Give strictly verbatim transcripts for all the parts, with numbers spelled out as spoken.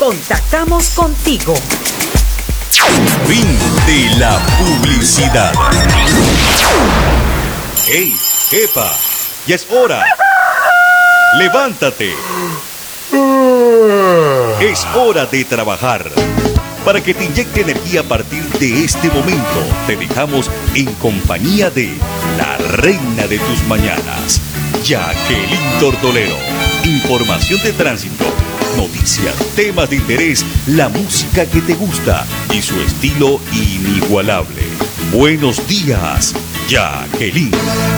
Contactamos contigo. Fin de la publicidad. ¡Hey, epa! ¡Ya es hora! ¡Levántate! Es hora de trabajar. Para que te inyecte energía a partir de este momento, te dejamos en compañía de la reina de tus mañanas, Jacqueline Tortolero. Información de tránsito, noticias, temas de interés, la música que te gusta y su estilo inigualable. Buenos días, Jacqueline.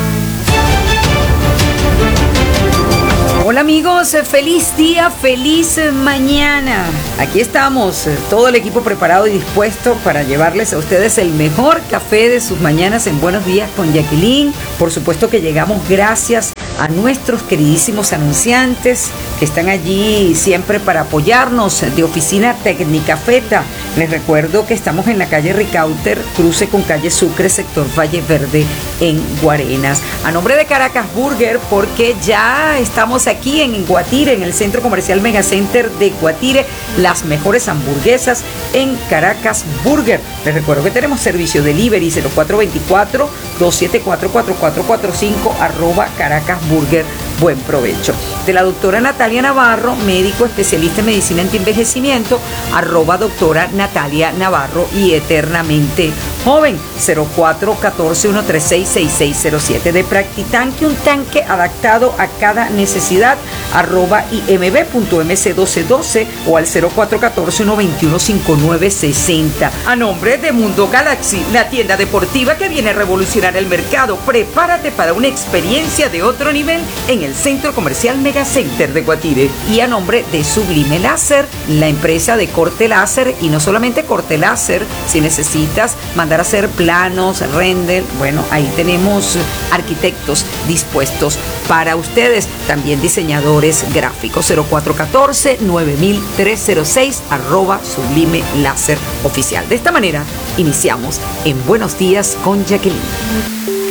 Hola amigos, feliz día, feliz mañana. Aquí estamos, todo el equipo preparado y dispuesto para llevarles a ustedes el mejor café de sus mañanas en Buenos Días con Jacqueline. Por supuesto que llegamos gracias a nuestros queridísimos anunciantes que están allí siempre para apoyarnos, de Oficina Técnica Feta. Les recuerdo que estamos en la calle Ricauter, cruce con calle Sucre, sector Valle Verde en Guarenas. A nombre de Caracas Burger, porque ya estamos aquí en Guatire, en el Centro Comercial Megacenter de Guatire, las mejores hamburguesas en Caracas Burger. Les recuerdo que tenemos servicio delivery cero cuatro dos cuatro, dos siete cuatro, cuatro cuatro cuatro cinco, arroba Caracas Burger. Buen provecho. De la doctora Natalia Navarro, médico especialista en medicina antienvejecimiento, arroba doctora Natalia Navarro y eternamente joven, cero cuatro uno cuatro, uno tres seis, seis seis cero siete. De Practitanque, un tanque adaptado a cada necesidad, arroba imb punto m c doce doce o al cero cuatro uno cuatro, uno dos uno, cinco nueve seis cero. A nombre de Mundo Galaxy, la tienda deportiva que viene a revolucionar el mercado, prepárate para una experiencia de otro nivel en el Centro Comercial Megacenter de Guatire. Y a nombre de Sublime Láser, la empresa de corte láser, y no solamente corte láser, si necesitas mandar a hacer planos, render, bueno, ahí tenemos arquitectos dispuestos para ustedes, también diseñadores gráficos. Cero cuatro uno cuatro, nueve tres cero seis, arroba Sublime Láser Oficial. De esta manera iniciamos en Buenos Días con Jacqueline.